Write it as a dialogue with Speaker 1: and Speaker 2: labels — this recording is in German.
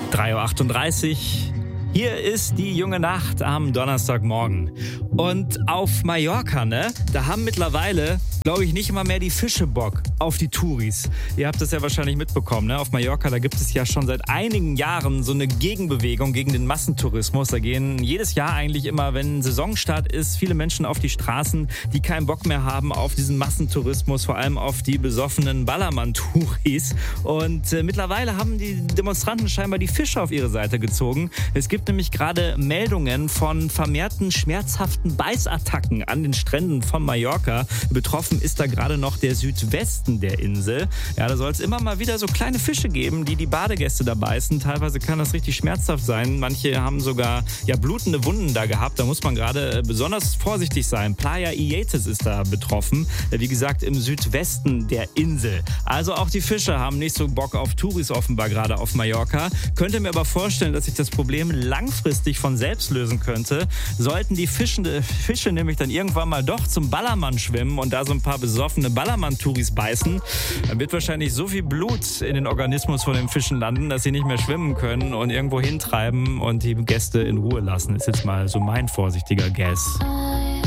Speaker 1: 3:38 Uhr. Hier ist die junge Nacht am Donnerstagmorgen. Und auf Mallorca, da haben mittlerweile, glaube ich, nicht immer mehr die Fische Bock auf die Touris. Ihr habt das ja wahrscheinlich mitbekommen, Auf Mallorca, da gibt es ja schon seit einigen Jahren so eine Gegenbewegung gegen den Massentourismus. Da gehen jedes Jahr eigentlich immer, wenn Saisonstart ist, viele Menschen auf die Straßen, die keinen Bock mehr haben auf diesen Massentourismus, vor allem auf die besoffenen Ballermann-Touris. Und mittlerweile haben die Demonstranten scheinbar die Fische auf ihre Seite gezogen. Es gibt nämlich gerade Meldungen von vermehrten schmerzhaften Beißattacken an den Stränden von Mallorca. Betroffen ist da gerade noch der Südwesten der Insel. Ja, da soll es immer mal wieder so kleine Fische geben, die Badegäste da beißen. Teilweise kann das richtig schmerzhaft sein. Manche haben sogar blutende Wunden da gehabt. Da muss man gerade besonders vorsichtig sein. Playa Ietes ist da betroffen. Wie gesagt, im Südwesten der Insel. Also auch die Fische haben nicht so Bock auf Touris offenbar gerade auf Mallorca. Könnte mir aber vorstellen, dass sich das Problem langfristig von selbst lösen könnte. Sollten die Fische nämlich dann irgendwann mal doch zum Ballermann schwimmen und da so ein paar besoffene Ballermann-Touris beißen, dann wird wahrscheinlich so viel Blut in den Organismus von den Fischen landen, dass sie nicht mehr schwimmen können und irgendwo hintreiben und die Gäste in Ruhe lassen. Ist jetzt mal so mein vorsichtiger Guess.